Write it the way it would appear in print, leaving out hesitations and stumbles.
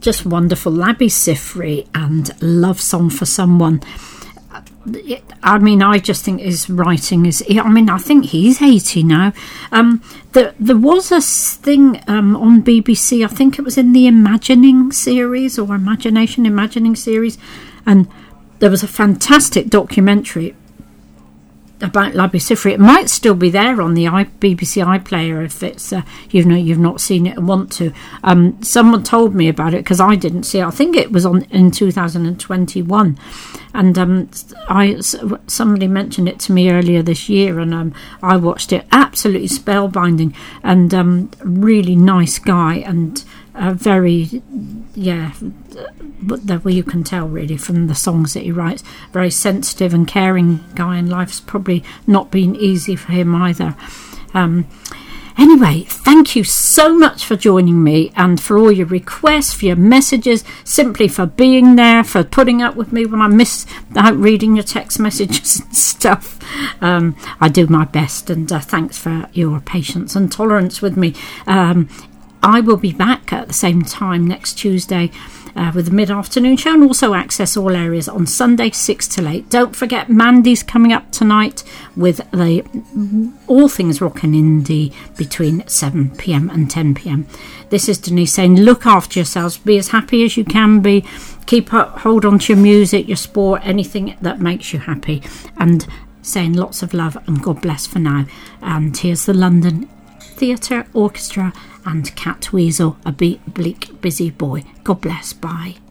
just wonderful. Labi Siffre and Love Song for Someone. I mean, I just think his writing is... I mean, I think he's 80 now. There was a thing on BBC, I think it was in the Imagining series, or Imagining series, and there was a fantastic documentary about Labi Siffre. It might still be there on the BBC iPlayer if it's you've not seen it and want to. Someone told me about it because I didn't see it. I think it was on in 2021, and somebody mentioned it to me earlier this year, and I watched it. Absolutely spellbinding, and really nice guy, and very but you can tell really from the songs that he writes, very sensitive and caring guy, and life's probably not been easy for him either. Anyway, thank you so much for joining me, and for all your requests, for your messages, simply for being there, for putting up with me when I miss out reading your text messages and stuff. I do my best, and thanks for your patience and tolerance with me. I will be back at the same time next Tuesday with the mid-afternoon show, and also access all areas on Sunday 6 till 8. Don't forget Mandy's coming up tonight with the all things rock and indie between 7pm and 10pm. This is Denise saying look after yourselves, be as happy as you can be, hold on to your music, your sport, anything that makes you happy, and saying lots of love and God bless for now. And here's the London Theatre Orchestra and Cat Weasel, a bleak busy boy. God bless. Bye.